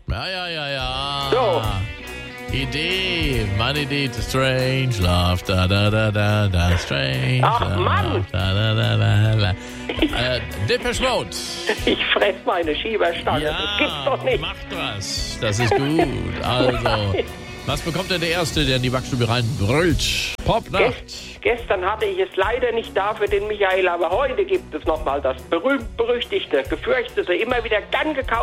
Ja. So. Idee, meine Idee to Strange Love, da, Strange Ach, Love, Mann. da. Depeche Mode. Ich fress meine Schieberstange. Das gibt's doch nicht. Macht was. Das ist gut. Also, was bekommt denn der Erste, der in die Backstube reinbrüllt? Popnacht. Gestern hatte ich es leider nicht da für den Michael, aber heute gibt es nochmal das berühmt-berüchtigte, gefürchtete, immer wieder gern gekaufte